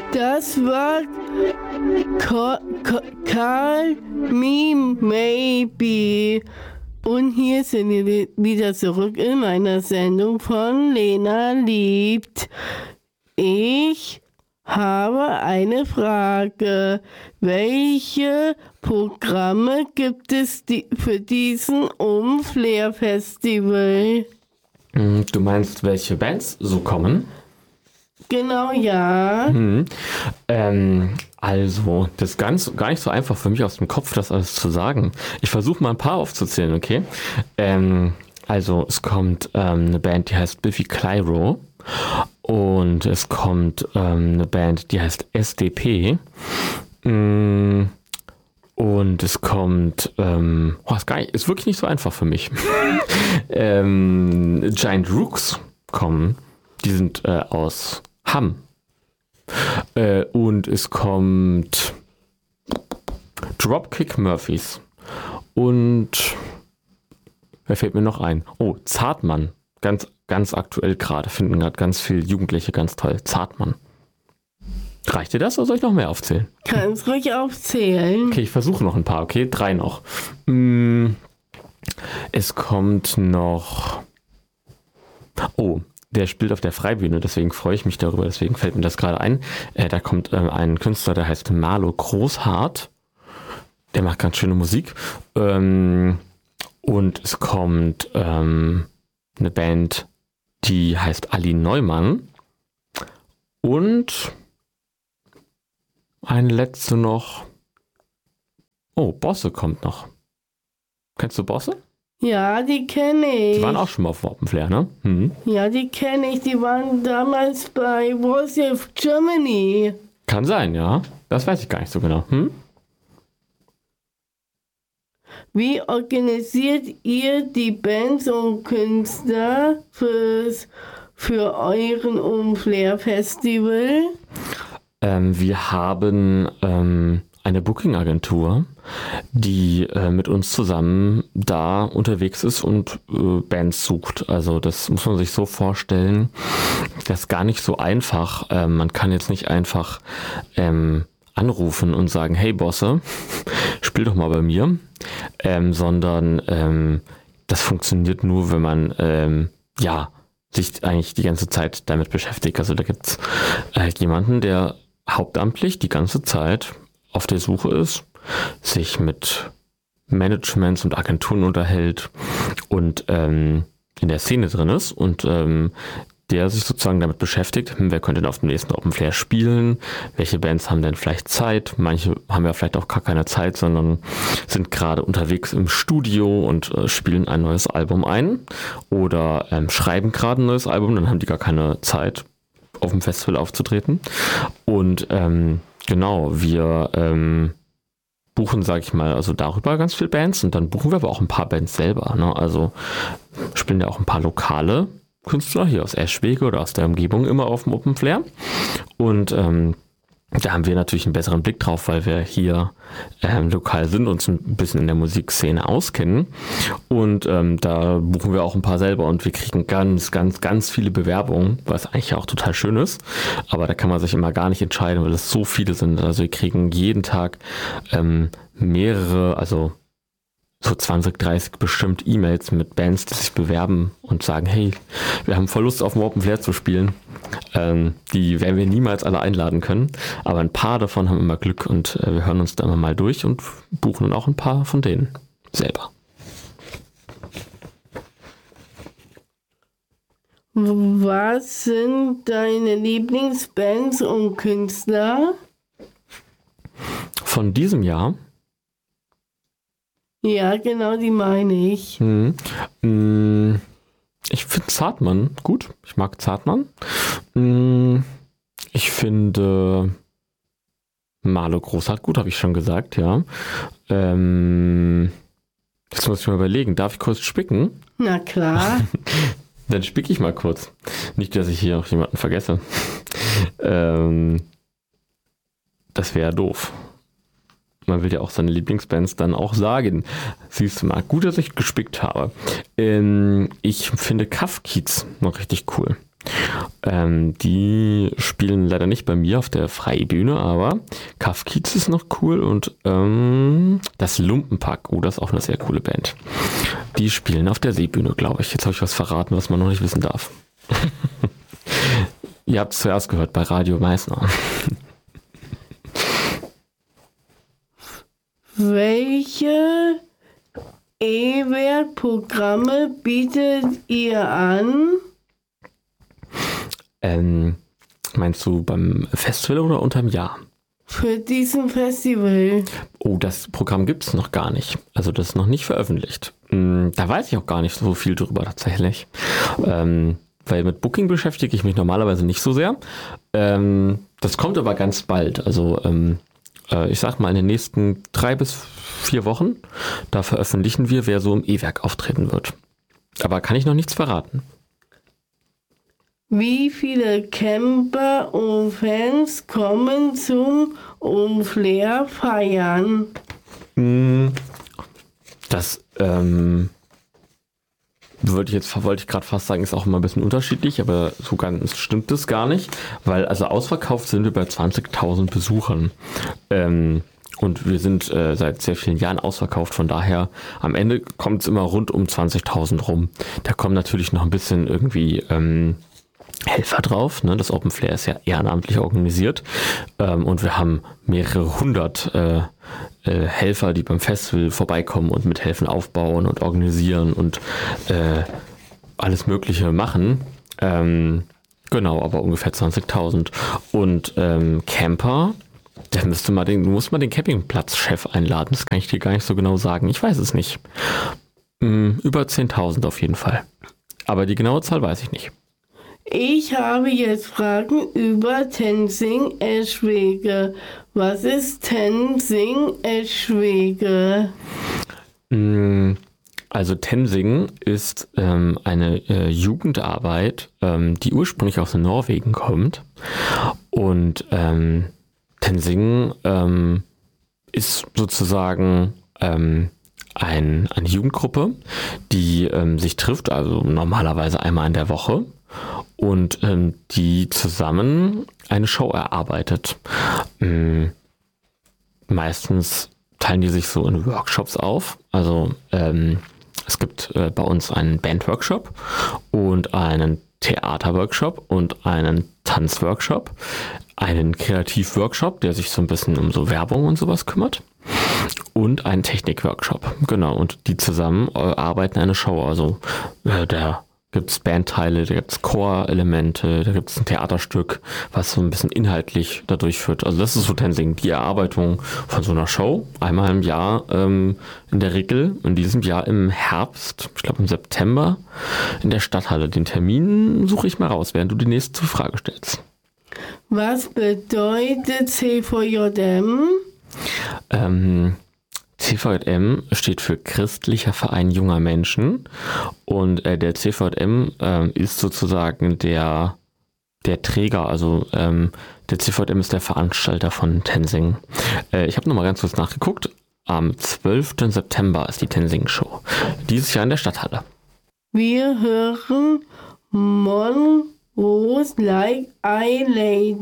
Das war Call Me Maybe. Und hier sind wir wieder zurück in meiner Sendung von Lena liebt. Ich habe eine Frage. Welche Programme gibt es für diesen Flair-Festival? Du meinst, welche Bands so kommen? Genau, ja. Also, das ist gar nicht so einfach für mich aus dem Kopf, das alles zu sagen. Ich versuche mal ein paar aufzuzählen, okay? Also, es kommt eine Band, die heißt Biffy Clyro. Und es kommt eine Band, die heißt SDP. Und es kommt, ist wirklich nicht so einfach für mich. Giant Rooks kommen. Die sind aus Hamm. Und es kommt Dropkick Murphys. Und wer fällt mir noch ein? Oh, Zartmann. Ganz aktuell gerade. Finden gerade ganz viele Jugendliche ganz toll. Zartmann. Reicht dir das oder soll ich noch mehr aufzählen? Kannst ruhig aufzählen. Okay, ich versuche noch ein paar. Okay, 3 noch. Es kommt noch... Oh, der spielt auf der Freibühne, deswegen freue ich mich darüber, deswegen fällt mir das gerade ein. Da kommt ein Künstler, der heißt Marlo Großhardt. Der macht ganz schöne Musik. Und es kommt eine Band, die heißt Ali Neumann. Und eine letzte noch. Oh, Bosse kommt noch. Kennst du Bosse? Ja, die kenne ich. Die waren auch schon mal auf Open Flair, ne? Ja, die kenne ich. Die waren damals bei Voice of Germany. Kann sein, ja. Das weiß ich gar nicht so genau. Wie organisiert ihr die Bands und Künstler für euren Flair-Festival? Wir haben eine Booking-Agentur, die mit uns zusammen da unterwegs ist und Bands sucht. Also das muss man sich so vorstellen, das ist gar nicht so einfach. Man kann jetzt nicht einfach anrufen und sagen, hey Bosse, spiel doch mal bei mir, sondern das funktioniert nur, wenn man sich eigentlich die ganze Zeit damit beschäftigt. Also da gibt es jemanden, der hauptamtlich die ganze Zeit auf der Suche ist, sich mit Managements und Agenturen unterhält und in der Szene drin ist und der sich sozusagen damit beschäftigt, wer könnte denn auf dem nächsten Open Flair spielen, welche Bands haben denn vielleicht Zeit, manche haben ja vielleicht auch gar keine Zeit, sondern sind gerade unterwegs im Studio und spielen ein neues Album ein oder schreiben gerade ein neues Album, dann haben die gar keine Zeit, auf dem Festival aufzutreten. Und genau, wir buchen, sage ich mal, also darüber ganz viele Bands und dann buchen wir aber auch ein paar Bands selber. Ne? Also spielen ja auch ein paar lokale Künstler hier aus Eschwege oder aus der Umgebung immer auf dem Open Flair. Und da haben wir natürlich einen besseren Blick drauf, weil wir hier lokal sind, uns ein bisschen in der Musikszene auskennen. Und da buchen wir auch ein paar selber und wir kriegen ganz viele Bewerbungen, was eigentlich auch total schön ist. Aber da kann man sich immer gar nicht entscheiden, weil es so viele sind. Also wir kriegen jeden Tag mehrere, also so 20, 30 bestimmt E-Mails mit Bands, die sich bewerben und sagen, hey, wir haben voll Lust auf dem Open Flair zu spielen. Die werden wir niemals alle einladen können, aber ein paar davon haben immer Glück und wir hören uns da immer mal durch und buchen dann auch ein paar von denen selber. Was sind deine Lieblingsbands und Künstler? Von diesem Jahr? Ja, genau, die meine ich. Ich finde Zartmann gut. Ich mag Zartmann. Ich finde Marlo Großhardt gut, habe ich schon gesagt, ja. Jetzt muss ich mal überlegen, darf ich kurz spicken? Na klar. Dann spicke ich mal kurz. Nicht, dass ich hier noch jemanden vergesse. Das wäre doof. Man will ja auch seine Lieblingsbands dann auch sagen. Siehst du mal, gut, dass ich gespickt habe. Ich finde Kaff Kiez noch richtig cool. Die spielen leider nicht bei mir auf der Freibühne, aber Kafkiez ist noch cool und das Lumpenpack, das ist auch eine sehr coole Band. Die spielen auf der Seebühne, glaube ich. Jetzt habe ich was verraten, was man noch nicht wissen darf. Ihr habt es zuerst gehört bei Radio Meißner. Welche E-Wert-Programme bietet ihr an? Meinst du beim Festival oder unterm Jahr? Für diesen Festival. Oh, das Programm gibt es noch gar nicht. Also das ist noch nicht veröffentlicht. Da weiß ich auch gar nicht so viel drüber tatsächlich. Weil mit Booking beschäftige ich mich normalerweise nicht so sehr. Das kommt aber ganz bald. Also ich sag mal in den nächsten 3 bis 4 Wochen, da veröffentlichen wir, wer so im E-Werk auftreten wird. Aber kann ich noch nichts verraten. Wie viele Camper und Fans kommen zum Flair feiern? Das wollte ich gerade fast sagen, ist auch immer ein bisschen unterschiedlich, aber so ganz stimmt das gar nicht, weil also ausverkauft sind wir bei 20.000 Besuchern. Und wir sind seit sehr vielen Jahren ausverkauft, von daher am Ende kommt es immer rund um 20.000 rum. Da kommen natürlich noch ein bisschen irgendwie Helfer drauf. Ne? Das Open Flair ist ja ehrenamtlich organisiert und wir haben mehrere hundert Helfer, die beim Festival vorbeikommen und mithelfen aufbauen und organisieren und alles Mögliche machen. Genau, aber ungefähr 20.000. Und Camper, da du musst mal den Campingplatzchef einladen. Das kann ich dir gar nicht so genau sagen. Ich weiß es nicht. Über 10.000 auf jeden Fall. Aber die genaue Zahl weiß ich nicht. Ich habe jetzt Fragen über Tenzing-Eschwege. Was ist Tenzing-Eschwege? Also Tenzing ist eine Jugendarbeit, die ursprünglich aus Norwegen kommt. Und Tenzing ist sozusagen eine Jugendgruppe, die sich trifft, also normalerweise einmal in der Woche. Und die zusammen eine Show erarbeitet. Meistens teilen die sich so in Workshops auf. Also es gibt bei uns einen Bandworkshop und einen Theaterworkshop und einen Tanzworkshop, einen Kreativworkshop, der sich so ein bisschen um so Werbung und sowas kümmert. Und einen Technikworkshop. Genau, und die zusammen arbeiten eine Show. Also da gibt es Bandteile, da gibt es Chorelemente, da gibt es ein Theaterstück, was so ein bisschen inhaltlich da durchführt. Also das ist so Tenzing, die Erarbeitung von so einer Show. Einmal im Jahr, in der Regel, in diesem Jahr im Herbst, ich glaube im September, in der Stadthalle. Den Termin suche ich mal raus, während du die nächste Frage stellst. Was bedeutet CVJM? CVJM steht für Christlicher Verein Junger Menschen und der CVJM ist sozusagen der Träger, also der CVJM ist der Veranstalter von Tenzing. Ich habe nochmal ganz kurz nachgeguckt, am 12. September ist die Tenzing-Show, dieses Jahr in der Stadthalle. Wir hören Monrose Like I Lady.